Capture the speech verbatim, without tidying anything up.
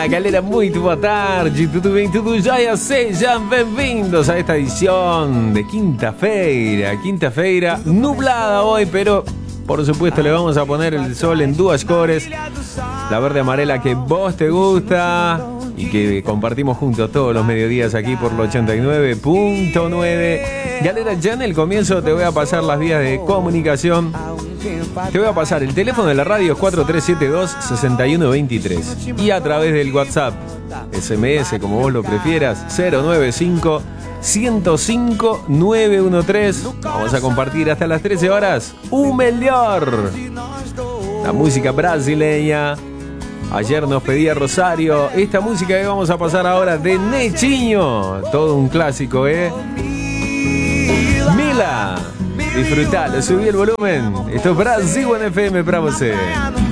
Olá, galera, muito boa tarde, tudo bem, tudo jóia? Sejam bem-vindos a esta edición de quinta-feira, quinta-feira nublada hoy, pero por supuesto le vamos a poner el sol en dos cores, la verde amarela que vos te gusta y que compartimos juntos todos los mediodías aquí por el ochenta y nueve punto nueve. Galera, ya en el comienzo te voy a pasar las vías de comunicación. Te voy a pasar el teléfono de la radio cuatro tres siete dos, seis uno dos tres y a través del WhatsApp, S M S como vos lo prefieras, cero nueve cinco, uno cero cinco, nueve uno tres. Vamos a compartir hasta las trece horas un melhor, la música brasileña. Ayer nos pedía Rosario esta música que vamos a pasar ahora de Nechinho, todo un clásico, ¿eh? Mila, disfrutalo, subí el volumen. Esto es Brasil en F M para você.